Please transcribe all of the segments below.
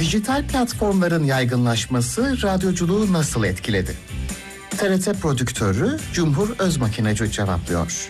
Dijital platformların yaygınlaşması radyoculuğu nasıl etkiledi? TRT prodüktörü Cumhur Özmakineci cevaplıyor.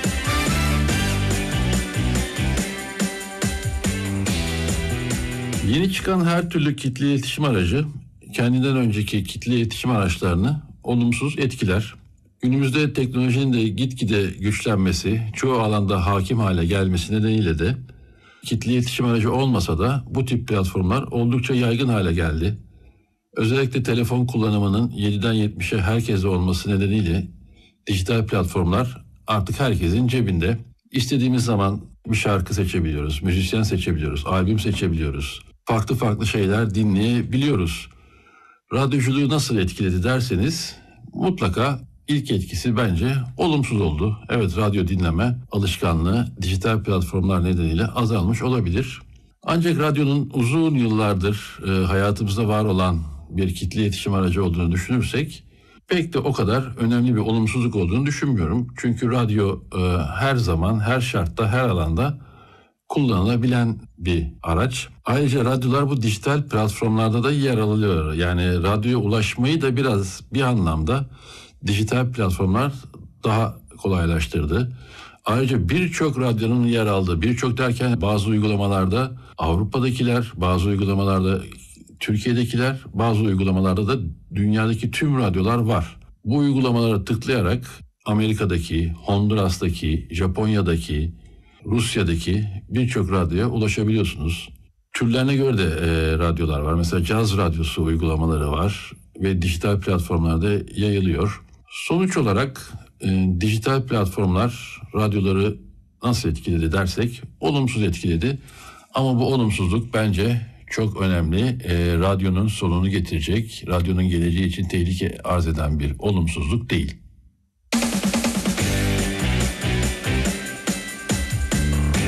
Yeni çıkan her türlü kitle iletişim aracı kendinden önceki kitle iletişim araçlarını olumsuz etkiler. Günümüzde teknolojinin de gitgide güçlenmesi, çoğu alanda hakim hale gelmesi nedeniyle de kitle iletişim aracı olmasa da bu tip platformlar oldukça yaygın hale geldi. Özellikle telefon kullanımının 7'den 70'e herkeste olması nedeniyle dijital platformlar artık herkesin cebinde. İstediğimiz zaman bir şarkı seçebiliyoruz, müzisyen seçebiliyoruz, albüm seçebiliyoruz. Farklı farklı şeyler dinleyebiliyoruz. Radyoculuğu nasıl etkiledi derseniz mutlaka ilk etkisi bence olumsuz oldu. Evet, radyo dinleme alışkanlığı dijital platformlar nedeniyle azalmış olabilir. Ancak radyonun uzun yıllardır hayatımızda var olan bir kitle iletişim aracı olduğunu düşünürsek pek de o kadar önemli bir olumsuzluk olduğunu düşünmüyorum. Çünkü radyo her zaman, her şartta, her alanda kullanılabilen bir araç. Ayrıca radyolar bu dijital platformlarda da yer alıyor. Yani radyoya ulaşmayı da biraz bir anlamda dijital platformlar daha kolaylaştırdı. Ayrıca birçok radyonun yer aldığı, birçok derken bazı uygulamalarda Avrupa'dakiler, bazı uygulamalarda Türkiye'dekiler, bazı uygulamalarda da dünyadaki tüm radyolar var. Bu uygulamalara tıklayarak Amerika'daki, Honduras'taki, Japonya'daki, Rusya'daki birçok radyoya ulaşabiliyorsunuz. Türlerine göre de radyolar var. Mesela caz radyosu uygulamaları var ve dijital platformlarda yayılıyor. Sonuç olarak dijital platformlar radyoları nasıl etkiledi dersek olumsuz etkiledi. Ama bu olumsuzluk bence çok önemli. Radyonun sonunu getirecek, radyonun geleceği için tehlike arz eden bir olumsuzluk değil.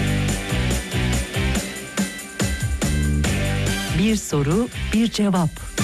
Bir soru, bir cevap.